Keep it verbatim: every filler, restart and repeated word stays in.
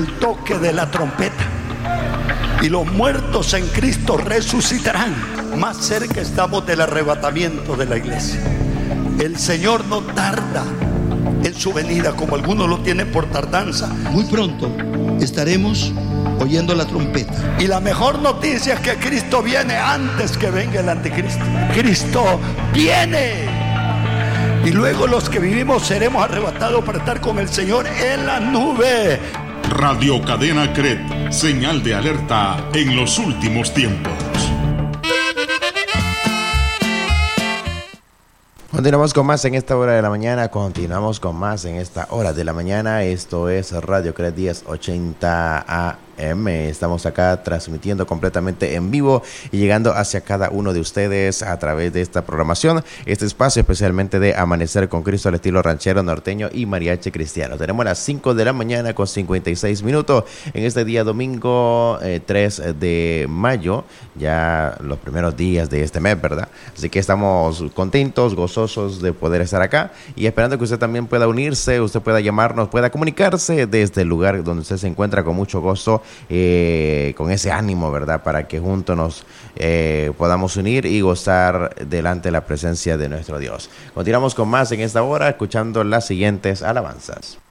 el toque de la trompeta y los muertos en Cristo resucitarán. Más cerca estamos del arrebatamiento de la iglesia. El Señor no tarda en su venida, como algunos lo tienen por tardanza. Muy pronto estaremos oyendo la trompeta. Y la mejor noticia es que Cristo viene antes que venga el anticristo. Cristo viene. Y luego los que vivimos seremos arrebatados para estar con el Señor en la nube. Radio Cadena C R E T, señal de alerta en los últimos tiempos. Continuamos con más en esta hora de la mañana, continuamos con más en esta hora de la mañana. Esto es Radio C R E T diez ochenta A M. Estamos acá transmitiendo completamente en vivo y llegando hacia cada uno de ustedes a través de esta programación, este espacio especialmente de Amanecer con Cristo al estilo ranchero, norteño y mariachi cristiano. Tenemos las cinco de la mañana con cincuenta y seis minutos en este día domingo eh, tres de mayo, ya los primeros días de este mes, ¿verdad? Así que estamos contentos, gozosos de poder estar acá y esperando que usted también pueda unirse, usted pueda llamarnos, pueda comunicarse desde el lugar donde usted se encuentra con mucho gozo. Eh, con ese ánimo, ¿verdad? Para que juntos nos eh, podamos unir y gozar delante de la presencia de nuestro Dios. Continuamos con más en esta hora, escuchando las siguientes alabanzas.